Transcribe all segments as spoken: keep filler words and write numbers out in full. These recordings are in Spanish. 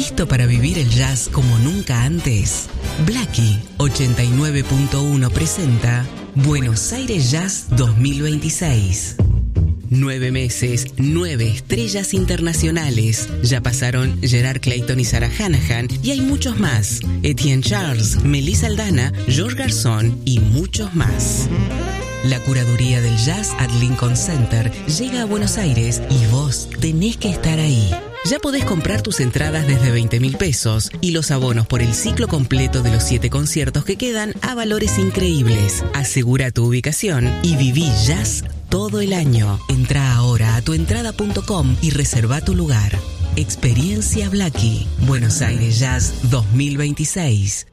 ¿Listo para vivir el jazz como nunca antes? Blackie ochenta y nueve punto uno presenta Buenos Aires Jazz dos mil veintiséis. Nueve meses, nueve estrellas internacionales. Ya pasaron Gerard Clayton y Sarah Hanahan y hay muchos más. Etienne Charles, Melissa Aldana, George Garzón y muchos más. La curaduría del jazz at Lincoln Center llega a Buenos Aires y vos tenés que estar ahí. Ya podés comprar tus entradas desde veinte mil pesos y los abonos por el ciclo completo de los siete conciertos que quedan a valores increíbles. Asegura tu ubicación y viví jazz todo el año. Entra ahora a tuentrada punto com y reserva tu lugar. Experiencia Blackie. Buenos Aires Jazz dos mil veintiséis.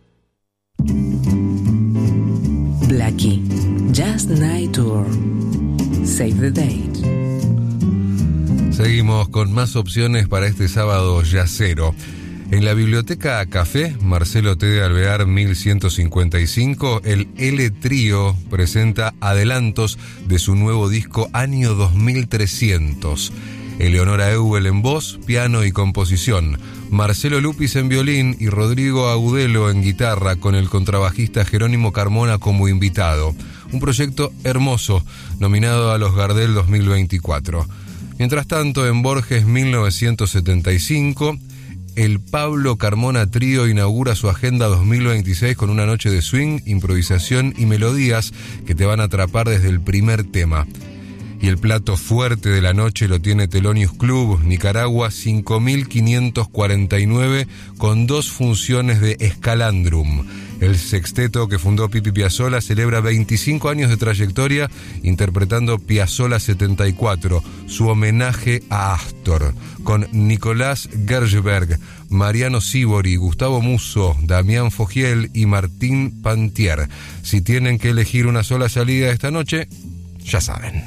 Blackie Jazz Night Tour. Save the date. Seguimos con más opciones para este sábado jazzero. En la Biblioteca Café, Marcelo T. de Alvear mil ciento cincuenta y cinco, el L Trío presenta adelantos de su nuevo disco Año dos mil trescientos. Eleonora Ewell en voz, piano y composición, Marcelo Lupis en violín y Rodrigo Agudelo en guitarra, con el contrabajista Jerónimo Carmona como invitado. Un proyecto hermoso, nominado a los Gardel dos mil veinticuatro. Mientras tanto, en Borges mil novecientos setenta y cinco, el Pablo Carmona Trío inaugura su agenda dos mil veintiséis con una noche de swing, improvisación y melodías que te van a atrapar desde el primer tema. Y el plato fuerte de la noche lo tiene Thelonious Club, Nicaragua cinco mil quinientos cuarenta y nueve, con dos funciones de Escalandrum. El sexteto que fundó Pipi Piazzolla celebra veinticinco años de trayectoria interpretando Piazzolla setenta y cuatro, su homenaje a Astor, con Nicolás Gershberg, Mariano Sibori, Gustavo Musso, Damián Fogiel y Martín Pantier. Si tienen que elegir una sola salida esta noche, ya saben.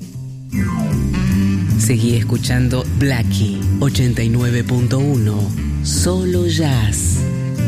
Seguí escuchando Blackie ochenta y nueve punto uno. Solo jazz.